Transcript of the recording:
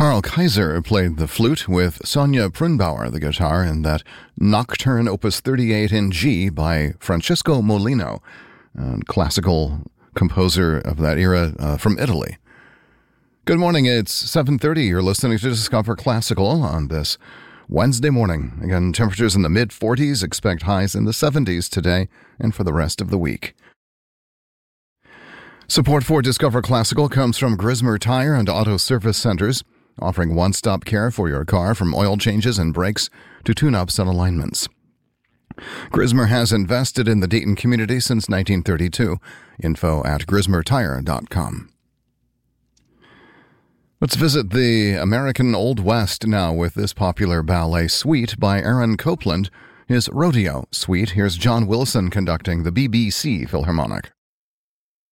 Carl Kaiser played the flute with Sonja Prunbauer, the guitar, in that Nocturne Opus 38 in G by Francesco Molino, a classical composer of that era from Italy. Good morning, it's 7:30. You're listening to Discover Classical on this Wednesday morning. Again, temperatures in the mid-40s, expect highs in the 70s today and for the rest of the week. Support for Discover Classical comes from Grismer Tire and Auto Service Centers, offering one-stop care for your car from oil changes and brakes to tune-ups and alignments. Grismer has invested in the Dayton community since 1932. Info at grismertire.com. Let's visit the American Old West now with this popular ballet suite by Aaron Copland, his Rodeo Suite. Here's John Wilson conducting the BBC Philharmonic.